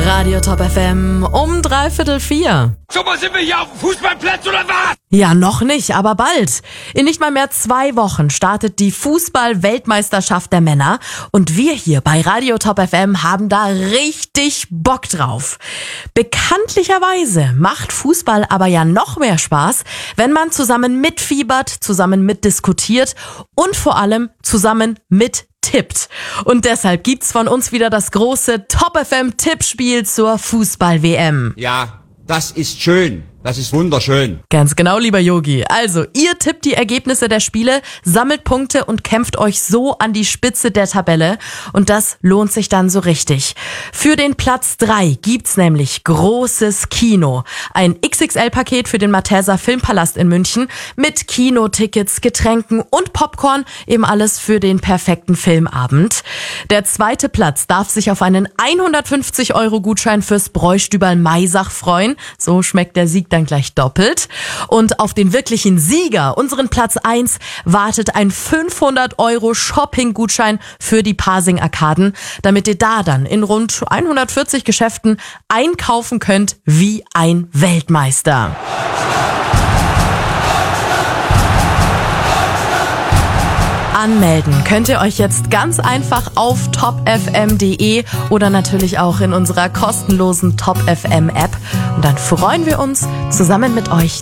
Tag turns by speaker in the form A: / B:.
A: Radio Top FM um 3:45.
B: Schon mal sind wir hier auf dem Fußballplatz oder was?
A: Ja, noch nicht, aber bald. In nicht mal mehr 2 Wochen startet die Fußball-Weltmeisterschaft der Männer und wir hier bei Radio Top FM haben da richtig Bock drauf. Bekanntlicherweise macht Fußball aber ja noch mehr Spaß, wenn man zusammen mitfiebert, zusammen mitdiskutiert und vor allem zusammen mittippt. Und deshalb gibt's von uns wieder das große Top FM Tippspiel zur Fußball-WM.
B: Ja, das ist schön. Das ist wunderschön.
A: Ganz genau, lieber Yogi. Also, ihr tippt die Ergebnisse der Spiele, sammelt Punkte und kämpft euch so an die Spitze der Tabelle. Und das lohnt sich dann so richtig. Für den Platz 3 gibt's nämlich großes Kino. Ein XXL-Paket für den Malteser Filmpalast in München mit Kinotickets, Getränken und Popcorn. Eben alles für den perfekten Filmabend. Der zweite Platz darf sich auf einen 150-Euro-Gutschein fürs Bräustüberl Maisach freuen. So schmeckt der Sieg dann gleich doppelt. Und auf den wirklichen Sieger, unseren Platz 1, wartet ein 500-Euro Shopping-Gutschein für die Pasing-Arkaden, damit ihr da dann in rund 140 Geschäften einkaufen könnt wie ein Weltmeister. Anmelden könnt ihr euch jetzt ganz einfach auf topfm.de oder natürlich auch in unserer kostenlosen Top FM App. Und dann freuen wir uns, zusammen mit euch